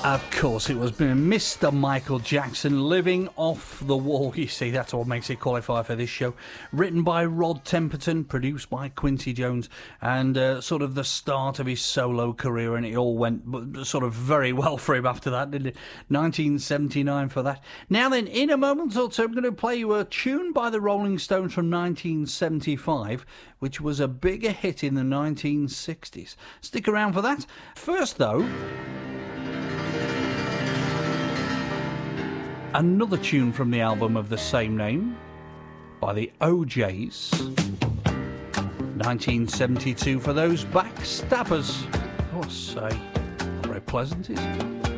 Of course, it was Mr. Michael Jackson, Living Off the Wall. You see, that's what makes it qualify for this show. Written by Rod Temperton, produced by Quincy Jones, and sort of the start of his solo career, and it all went sort of very well for him after that, didn't it? 1979 for that. Now then, in a moment or two, I'm going to play you a tune by the Rolling Stones from 1975, which was a bigger hit in the 1960s. Stick around for that. First, though, another tune from the album of the same name by the OJs. 1972 for those backstabbers. I must say, not very pleasant, is it?